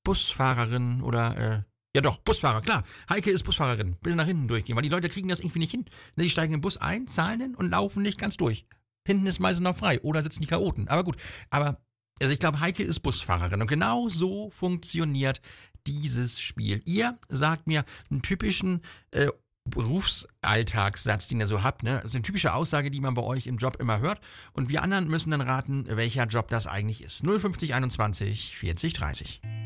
Busfahrerin oder, ja doch, Busfahrer, klar. Heike ist Busfahrerin. Bitte nach hinten durchgehen, weil die Leute kriegen das irgendwie nicht hin. Ne, die steigen im Bus ein, zahlen den und laufen nicht ganz durch. Hinten ist meistens noch frei oder sitzen die Chaoten. Aber gut, also ich glaube, Heike ist Busfahrerin und genau so funktioniert dieses Spiel. Ihr sagt mir einen typischen Berufsalltagssatz, den ihr so habt, ne? Also eine typische Aussage, die man bei euch im Job immer hört. Und wir anderen müssen dann raten, welcher Job das eigentlich ist. 05021 40 30.